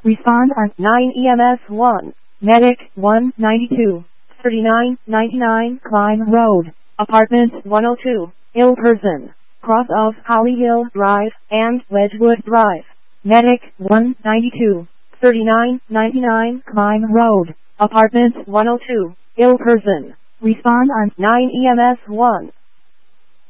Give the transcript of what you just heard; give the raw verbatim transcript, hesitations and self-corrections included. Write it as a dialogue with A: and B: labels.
A: Respond on
B: nine E M S one. Medic one ninety-two. thirty-nine ninety-nine Climb Road. Apartment one oh two. Ill person. Cross of Holly Hill Drive and Wedgwood Drive. Medic one ninety-two. thirty-nine ninety-nine Climb Road. Apartment one oh two. Ill person.
A: Respond on
B: nine E M S one.